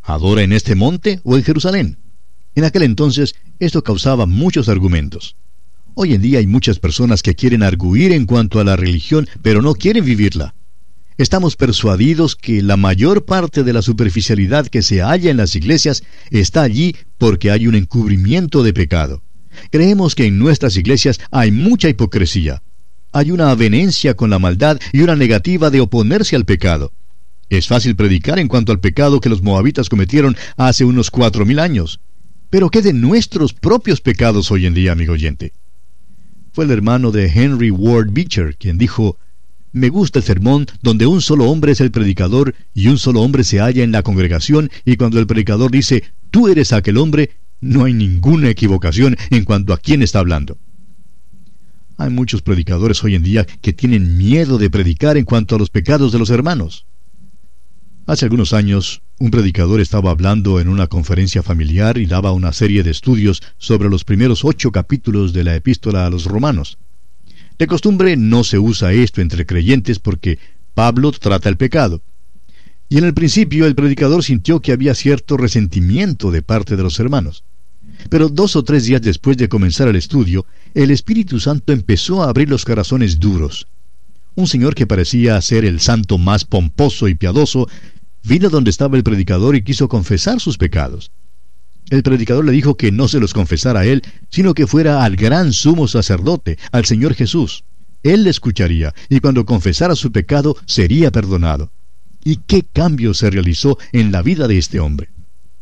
¿Adora en este monte o en Jerusalén? En aquel entonces esto causaba muchos argumentos. Hoy en día hay muchas personas que quieren arguir en cuanto a la religión, pero no quieren vivirla. Estamos persuadidos que la mayor parte de la superficialidad que se halla en las iglesias está allí porque hay un encubrimiento de pecado. Creemos que en nuestras iglesias hay mucha hipocresía. Hay una avenencia con la maldad y una negativa de oponerse al pecado. Es fácil predicar en cuanto al pecado que los moabitas cometieron hace unos 4000 años. Pero ¿qué de nuestros propios pecados hoy en día, amigo oyente? Fue el hermano de Henry Ward Beecher quien dijo: me gusta el sermón donde un solo hombre es el predicador y un solo hombre se halla en la congregación, y cuando el predicador dice, tú eres aquel hombre, no hay ninguna equivocación en cuanto a quién está hablando. Hay muchos predicadores hoy en día que tienen miedo de predicar en cuanto a los pecados de los hermanos. Hace algunos años, un predicador estaba hablando en una conferencia familiar y daba una serie de estudios sobre los primeros 8 capítulos de la epístola a los romanos. De costumbre no se usa esto entre creyentes porque Pablo trata el pecado. Y en el principio el predicador sintió que había cierto resentimiento de parte de los hermanos. Pero 2 o 3 días después de comenzar el estudio, el Espíritu Santo empezó a abrir los corazones duros. Un señor que parecía ser el santo más pomposo y piadoso vino donde estaba el predicador y quiso confesar sus pecados. El predicador le dijo que no se los confesara a él, sino que fuera al gran sumo sacerdote, al Señor Jesús. Él le escucharía, y cuando confesara su pecado, sería perdonado. ¿Y qué cambio se realizó en la vida de este hombre?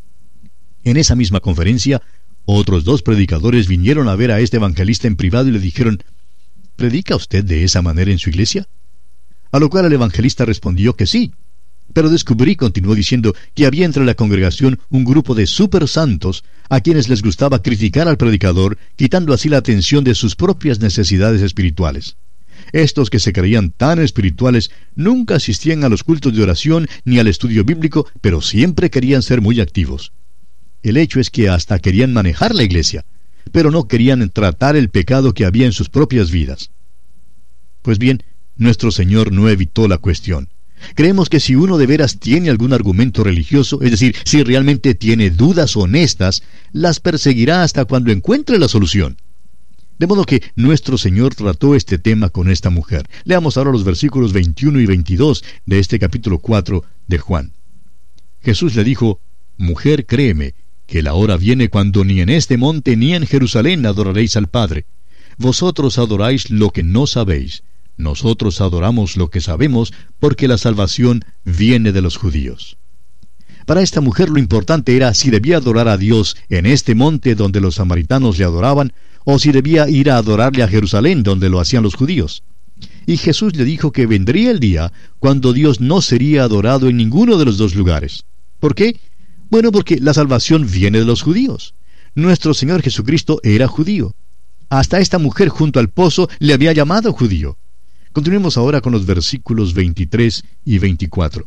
En esa misma conferencia, otros 2 predicadores vinieron a ver a este evangelista en privado y le dijeron: ¿predica usted de esa manera en su iglesia? A lo cual el evangelista respondió que sí. Pero descubrí, continuó diciendo, que había entre la congregación un grupo de super santos a quienes les gustaba criticar al predicador, quitando así la atención de sus propias necesidades espirituales. Estos que se creían tan espirituales nunca asistían a los cultos de oración ni al estudio bíblico, pero siempre querían ser muy activos. El hecho es que hasta querían manejar la iglesia, pero no querían tratar el pecado que había en sus propias vidas. Pues bien, nuestro Señor no evitó la cuestión. Creemos que si uno de veras tiene algún argumento religioso, es decir, si realmente tiene dudas honestas, las perseguirá hasta cuando encuentre la solución. De modo que nuestro Señor trató este tema con esta mujer. Leamos ahora los versículos 21 y 22 de este capítulo 4 de Juan. Jesús le dijo: mujer, créeme, que la hora viene cuando ni en este monte ni en Jerusalén adoraréis al Padre. Vosotros adoráis lo que no sabéis. Nosotros adoramos lo que sabemos, porque la salvación viene de los judíos. Para esta mujer lo importante era si debía adorar a Dios en este monte donde los samaritanos le adoraban, o si debía ir a adorarle a Jerusalén donde lo hacían los judíos. Y Jesús le dijo que vendría el día cuando Dios no sería adorado en ninguno de los 2 lugares. ¿Por qué? Bueno, porque la salvación viene de los judíos. Nuestro Señor Jesucristo era judío. Hasta esta mujer junto al pozo le había llamado judío. Continuemos ahora con los versículos 23 y 24.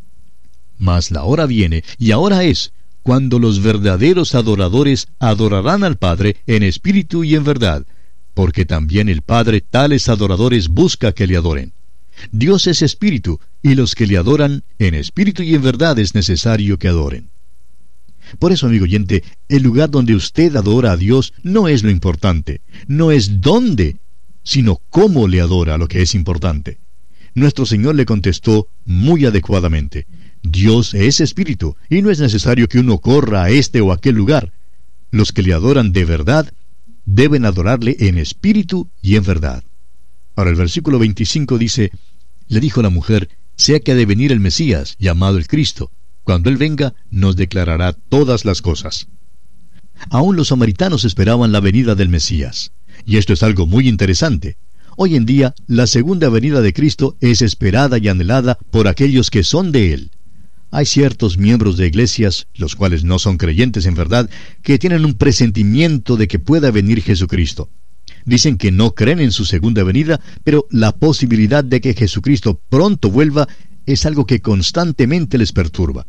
Mas la hora viene, y ahora es, cuando los verdaderos adoradores adorarán al Padre en espíritu y en verdad, porque también el Padre tales adoradores busca que le adoren. Dios es espíritu, y los que le adoran en espíritu y en verdad es necesario que adoren. Por eso, amigo oyente, el lugar donde usted adora a Dios no es lo importante, no es dónde, sino cómo le adora lo que es importante. Nuestro Señor le contestó muy adecuadamente: Dios es espíritu, y no es necesario que uno corra a este o aquel lugar. Los que le adoran de verdad deben adorarle en espíritu y en verdad. Ahora el versículo 25 dice: le dijo la mujer: sea que ha de venir el Mesías, llamado el Cristo. Cuando Él venga, nos declarará todas las cosas. Aún los samaritanos esperaban la venida del Mesías. Y esto es algo muy interesante. Hoy en día, la segunda venida de Cristo es esperada y anhelada por aquellos que son de Él. Hay ciertos miembros de iglesias, los cuales no son creyentes en verdad, que tienen un presentimiento de que pueda venir Jesucristo. Dicen que no creen en su segunda venida, pero la posibilidad de que Jesucristo pronto vuelva es algo que constantemente les perturba.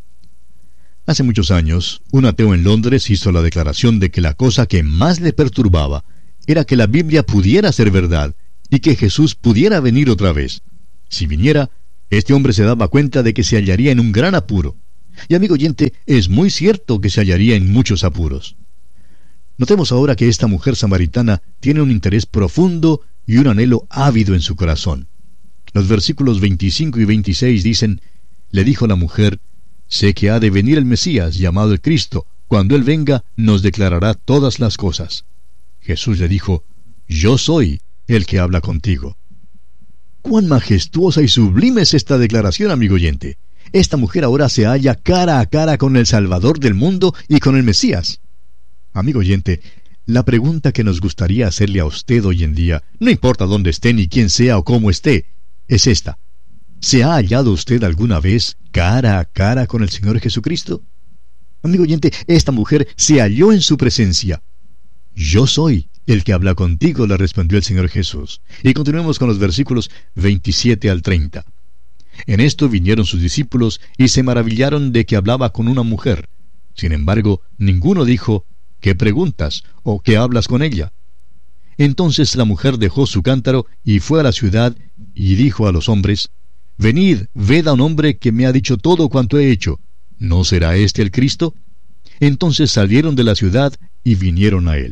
Hace muchos años, un ateo en Londres hizo la declaración de que la cosa que más le perturbaba era que la Biblia pudiera ser verdad y que Jesús pudiera venir otra vez. Si viniera, este hombre se daba cuenta de que se hallaría en un gran apuro. Y amigo oyente, es muy cierto que se hallaría en muchos apuros. Notemos ahora que esta mujer samaritana tiene un interés profundo y un anhelo ávido en su corazón. Los versículos 25 y 26 dicen: le dijo la mujer: sé que ha de venir el Mesías, llamado el Cristo. Cuando Él venga, nos declarará todas las cosas. Jesús le dijo: yo soy el que habla contigo. Cuán majestuosa y sublime es esta declaración, amigo oyente. Esta mujer ahora se halla cara a cara con el Salvador del mundo y con el Mesías. Amigo oyente, la pregunta que nos gustaría hacerle a usted hoy en día, no importa dónde esté ni quién sea o cómo esté, es esta: ¿se ha hallado usted alguna vez cara a cara con el Señor Jesucristo? Amigo oyente, esta mujer se halló en su presencia. Yo soy el que habla contigo, le respondió el Señor Jesús. Y continuemos con los versículos 27 al 30. En esto vinieron sus discípulos y se maravillaron de que hablaba con una mujer. Sin embargo, ninguno dijo: ¿qué preguntas? ¿O qué hablas con ella? Entonces la mujer dejó su cántaro y fue a la ciudad y dijo a los hombres: venid, ved a un hombre que me ha dicho todo cuanto he hecho. ¿No será este el Cristo? Entonces salieron de la ciudad y vinieron a él.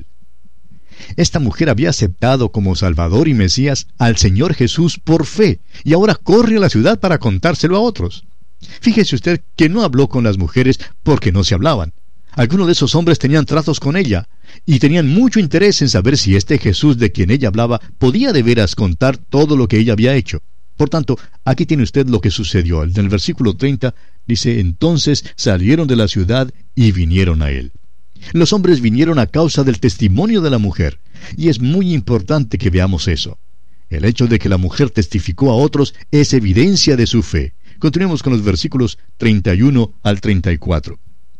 Esta mujer había aceptado como Salvador y Mesías al Señor Jesús por fe, y ahora corre a la ciudad para contárselo a otros. Fíjese usted que no habló con las mujeres porque no se hablaban. Algunos de esos hombres tenían tratos con ella, y tenían mucho interés en saber si este Jesús de quien ella hablaba podía de veras contar todo lo que ella había hecho. Por tanto, aquí tiene usted lo que sucedió. En el versículo 30 dice: entonces salieron de la ciudad y vinieron a él. Los hombres vinieron a causa del testimonio de la mujer, y es muy importante que veamos eso. El hecho de que la mujer testificó a otros es evidencia de su fe. Continuemos con los versículos 31 al 34.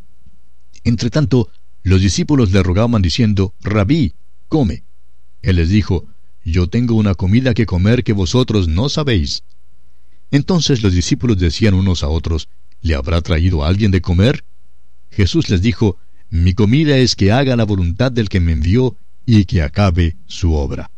Entre tanto, los discípulos le rogaban diciendo: Rabí, come. Él les dijo: yo tengo una comida que comer que vosotros no sabéis. Entonces los discípulos decían unos a otros: ¿le habrá traído alguien de comer? Jesús les dijo: mi comida es que haga la voluntad del que me envió y que acabe su obra.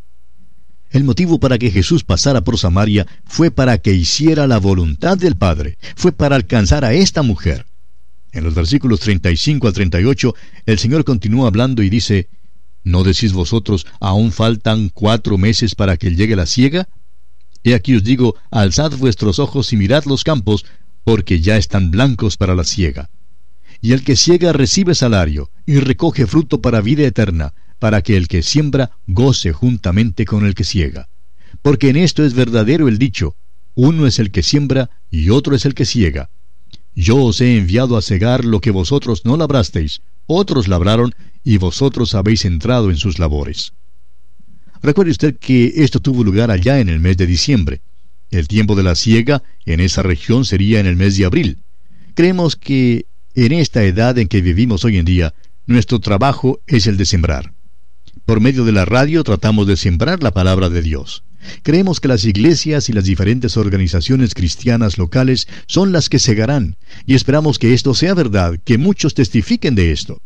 El motivo para que Jesús pasara por Samaria fue para que hiciera la voluntad del Padre, fue para alcanzar a esta mujer. En los versículos 35 al 38, el Señor continúa hablando y dice: ¿no decís vosotros, aún faltan 4 meses para que llegue la siega? He aquí os digo, alzad vuestros ojos y mirad los campos, porque ya están blancos para la siega. Y el que siega recibe salario, y recoge fruto para vida eterna, para que el que siembra goce juntamente con el que siega. Porque en esto es verdadero el dicho: uno es el que siembra, y otro es el que siega. Yo os he enviado a segar lo que vosotros no labrasteis, otros labraron, y vosotros habéis entrado en sus labores. Recuerde usted que esto tuvo lugar allá en el mes de diciembre. El tiempo de la siega en esa región sería en el mes de abril. Creemos que en esta edad en que vivimos hoy en día, nuestro trabajo es el de sembrar. Por medio de la radio tratamos de sembrar la palabra de Dios. Creemos que las iglesias y las diferentes organizaciones cristianas locales son las que segarán, y esperamos que esto sea verdad, que muchos testifiquen de esto.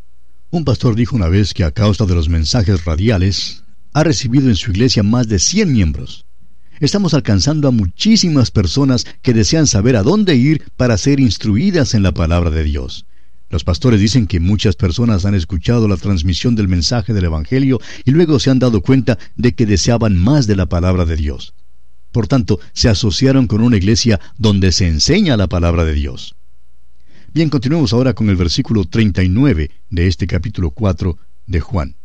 Un pastor dijo una vez que a causa de los mensajes radiales, ha recibido en su iglesia más de 100 miembros. Estamos alcanzando a muchísimas personas que desean saber a dónde ir para ser instruidas en la palabra de Dios. Los pastores dicen que muchas personas han escuchado la transmisión del mensaje del Evangelio y luego se han dado cuenta de que deseaban más de la palabra de Dios. Por tanto, se asociaron con una iglesia donde se enseña la palabra de Dios. Bien, continuemos ahora con el versículo 39 de este capítulo 4 de Juan.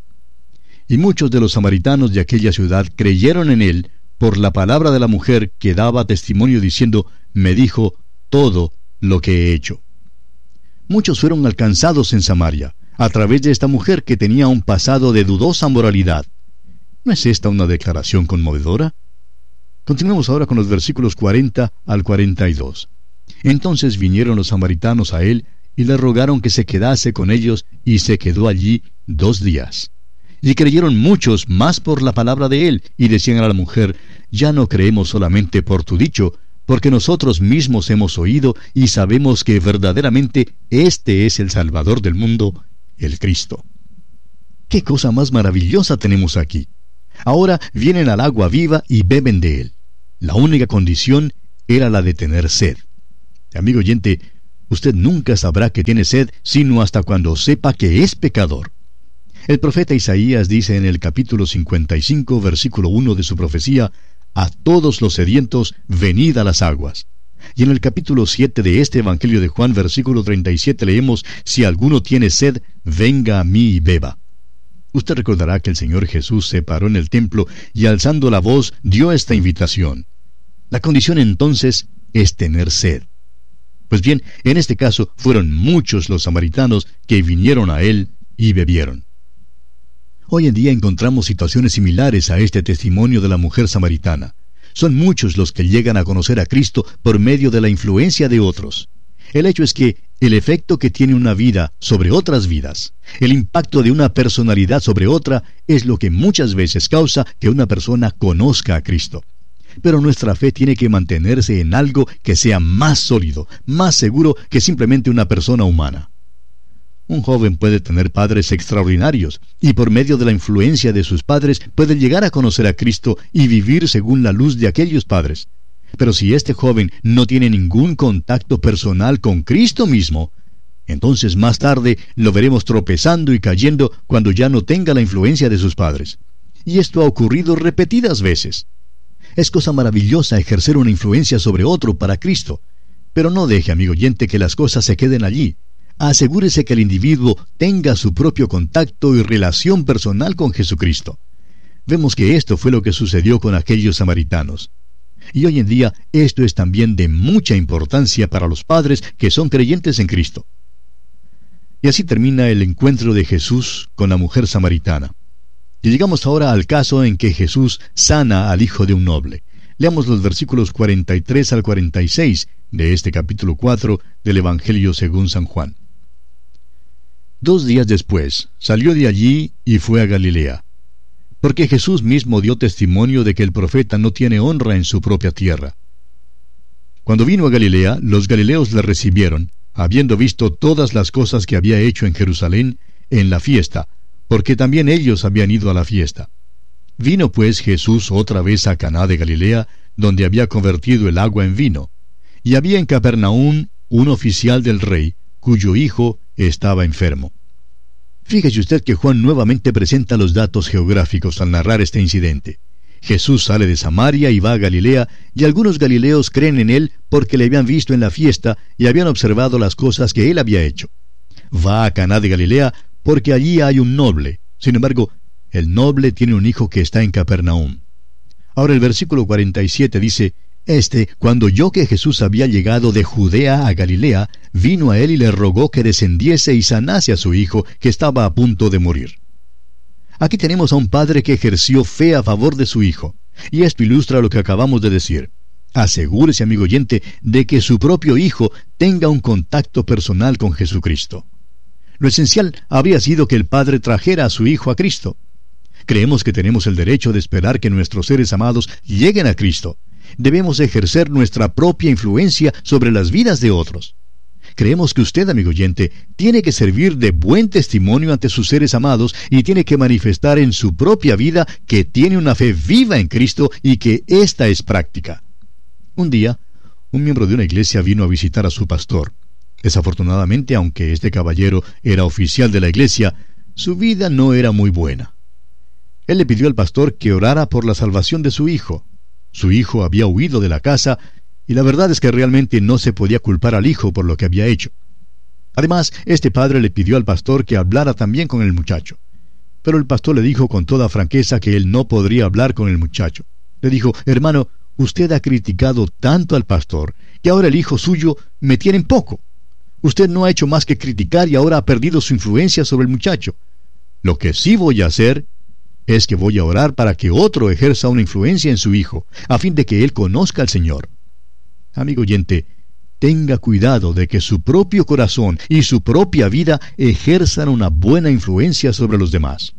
Y muchos de los samaritanos de aquella ciudad creyeron en él por la palabra de la mujer que daba testimonio diciendo: me dijo todo lo que he hecho. Muchos fueron alcanzados en Samaria a través de esta mujer que tenía un pasado de dudosa moralidad. ¿No es esta una declaración conmovedora? Continuemos ahora con los versículos 40 al 42. Entonces vinieron los samaritanos a él y le rogaron que se quedase con ellos, y se quedó allí 2 días. Y creyeron muchos más por la palabra de él, y decían a la mujer: ya no creemos solamente por tu dicho, porque nosotros mismos hemos oído y sabemos que verdaderamente este es el Salvador del mundo, el Cristo. ¡Qué cosa más maravillosa tenemos aquí! Ahora vienen al agua viva y beben de él. La única condición era la de tener sed. Amigo oyente, Usted nunca sabrá que tiene sed, sino hasta cuando sepa que es pecador. El profeta Isaías dice en el capítulo 55, versículo 1 de su profecía: a todos los sedientos, venid a las aguas. Y en el capítulo 7 de este Evangelio de Juan, versículo 37, leemos: si alguno tiene sed, venga a mí y beba. Usted recordará que el Señor Jesús se paró en el templo y alzando la voz dio esta invitación. La condición entonces es tener sed. Pues bien, en este caso fueron muchos los samaritanos que vinieron a él y bebieron. Hoy en día encontramos situaciones similares a este testimonio de la mujer samaritana. Son muchos los que llegan a conocer a Cristo por medio de la influencia de otros. El hecho es que el efecto que tiene una vida sobre otras vidas, el impacto de una personalidad sobre otra, es lo que muchas veces causa que una persona conozca a Cristo. Pero nuestra fe tiene que mantenerse en algo que sea más sólido, más seguro que simplemente una persona humana. Un joven puede tener padres extraordinarios, y por medio de la influencia de sus padres puede llegar a conocer a Cristo y vivir según la luz de aquellos padres. Pero si este joven no tiene ningún contacto personal con Cristo mismo, entonces más tarde lo veremos tropezando y cayendo cuando ya no tenga la influencia de sus padres. Y esto ha ocurrido repetidas veces. Es cosa maravillosa ejercer una influencia sobre otro para Cristo, pero no deje, amigo oyente, que las cosas se queden allí. Asegúrese que el individuo tenga su propio contacto y relación personal con Jesucristo. Vemos que esto fue lo que sucedió con aquellos samaritanos. Y hoy en día esto es también de mucha importancia para los padres que son creyentes en Cristo. Y así termina el encuentro de Jesús con la mujer samaritana. Y llegamos ahora al caso en que Jesús sana al hijo de un noble. Leamos los versículos 43 al 46 de este capítulo 4 del Evangelio según San Juan. 2 días después, salió de allí y fue a Galilea, porque Jesús mismo dio testimonio de que el profeta no tiene honra en su propia tierra. Cuando vino a Galilea, los galileos le recibieron, habiendo visto todas las cosas que había hecho en Jerusalén, en la fiesta, porque también ellos habían ido a la fiesta. Vino pues Jesús otra vez a Caná de Galilea, donde había convertido el agua en vino. Y había en Capernaum un oficial del rey, cuyo hijo estaba enfermo. Fíjese usted que Juan nuevamente presenta los datos geográficos al narrar este incidente. Jesús sale de Samaria y va a Galilea, y algunos galileos creen en él porque le habían visto en la fiesta y habían observado las cosas que él había hecho. Va a Caná de Galilea porque allí hay un noble. Sin embargo, el noble tiene un hijo que está en Capernaum. Ahora el versículo 47 dice: cuando oyó que Jesús había llegado de Judea a Galilea, vino a él y le rogó que descendiese y sanase a su hijo, que estaba a punto de morir. Aquí tenemos a un padre que ejerció fe a favor de su hijo, y esto ilustra lo que acabamos de decir. Asegúrese, amigo oyente, de que su propio hijo tenga un contacto personal con Jesucristo. Lo esencial habría sido que el padre trajera a su hijo a Cristo. Creemos que tenemos el derecho de esperar que nuestros seres amados lleguen a Cristo. Debemos ejercer nuestra propia influencia sobre las vidas de otros. Creemos que usted, amigo oyente, tiene que servir de buen testimonio ante sus seres amados y tiene que manifestar en su propia vida que tiene una fe viva en Cristo y que ésta es práctica. Un día, un miembro de una iglesia vino a visitar a su pastor. Desafortunadamente, aunque este caballero era oficial de la iglesia, su vida no era muy buena. Él le pidió al pastor que orara por la salvación de su hijo. Su hijo había huido de la casa, y la verdad es que realmente no se podía culpar al hijo por lo que había hecho. Además, este padre le pidió al pastor que hablara también con el muchacho. Pero el pastor le dijo con toda franqueza que él no podría hablar con el muchacho. Le dijo: hermano, usted ha criticado tanto al pastor, que ahora el hijo suyo me tiene en poco. Usted no ha hecho más que criticar y ahora ha perdido su influencia sobre el muchacho. Lo que sí voy a hacer es que voy a orar para que otro ejerza una influencia en su hijo, a fin de que él conozca al Señor. Amigo oyente, tenga cuidado de que su propio corazón y su propia vida ejerzan una buena influencia sobre los demás.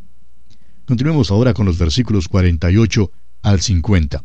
Continuemos ahora con los versículos 48 al 50.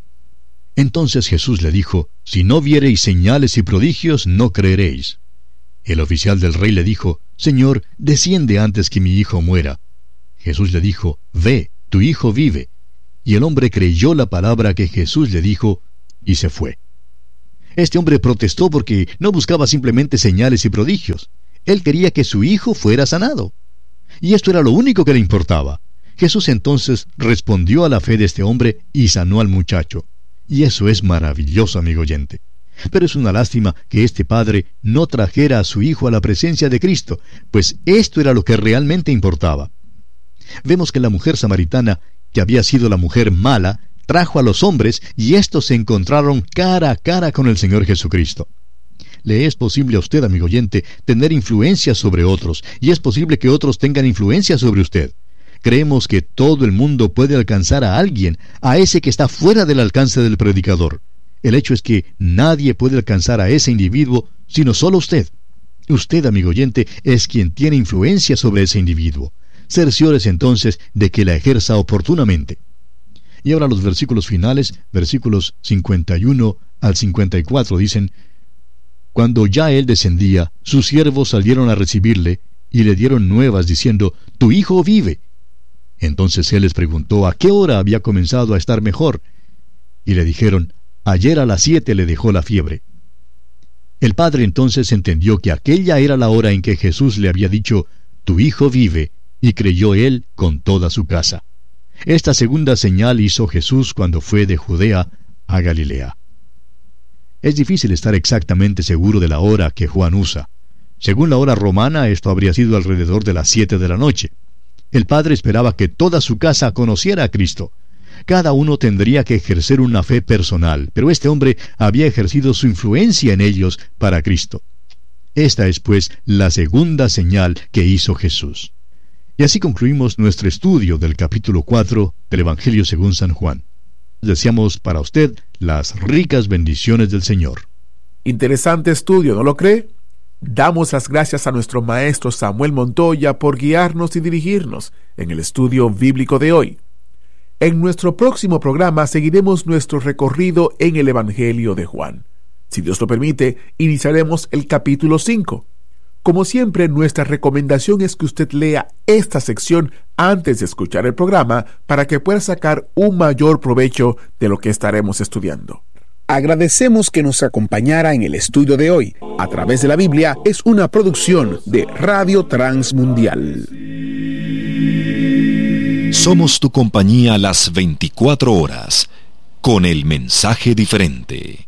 Entonces Jesús le dijo: si no viereis señales y prodigios, no creeréis. El oficial del rey le dijo: Señor, desciende antes que mi hijo muera. Jesús le dijo: ve, tu hijo vive. Y el hombre creyó la palabra que Jesús le dijo, y se fue. Este hombre protestó porque no buscaba simplemente señales y prodigios. Él quería que su hijo fuera sanado. Y esto era lo único que le importaba. Jesús entonces respondió a la fe de este hombre y sanó al muchacho. Y eso es maravilloso, amigo oyente. Pero es una lástima que este padre no trajera a su hijo a la presencia de Cristo, pues esto era lo que realmente importaba. Vemos que la mujer samaritana, que había sido la mujer mala, trajo a los hombres y estos se encontraron cara a cara con el Señor Jesucristo. Le es posible a usted, amigo oyente, tener influencia sobre otros, y es posible que otros tengan influencia sobre usted. Creemos que todo el mundo puede alcanzar a alguien, a ese que está fuera del alcance del predicador. El hecho es que nadie puede alcanzar a ese individuo, sino solo usted. Usted, amigo oyente, es quien tiene influencia sobre ese individuo. Cerciórese entonces de que la ejerza oportunamente. Y ahora los versículos finales, versículos 51 al 54, dicen: Cuando ya él descendía, sus siervos salieron a recibirle, y le dieron nuevas, diciendo: Tu hijo vive. Entonces él les preguntó a qué hora había comenzado a estar mejor. Y le dijeron: Ayer a las 7 le dejó la fiebre. El padre entonces entendió que aquella era la hora en que Jesús le había dicho: Tu hijo vive, y creyó él con toda su casa. Esta segunda señal hizo Jesús cuando fue de Judea a Galilea. Es difícil estar exactamente seguro de la hora que Juan usa. Según la hora romana, esto habría sido alrededor de las 7 de la noche. El padre esperaba que toda su casa conociera a Cristo. Cada uno tendría que ejercer una fe personal, pero este hombre había ejercido su influencia en ellos para Cristo. Esta es, pues, la segunda señal que hizo Jesús. Y así concluimos nuestro estudio del capítulo 4 del Evangelio según San Juan. Deseamos para usted las ricas bendiciones del Señor. Interesante estudio, ¿no lo cree? Damos las gracias a nuestro maestro Samuel Montoya por guiarnos y dirigirnos en el estudio bíblico de hoy. En nuestro próximo programa seguiremos nuestro recorrido en el Evangelio de Juan. Si Dios lo permite, iniciaremos el capítulo 5. Como siempre, nuestra recomendación es que usted lea esta sección antes de escuchar el programa para que pueda sacar un mayor provecho de lo que estaremos estudiando. Agradecemos que nos acompañara en el estudio de hoy. A través de la Biblia es una producción de Radio Transmundial. Somos tu compañía las 24 horas, con el mensaje diferente.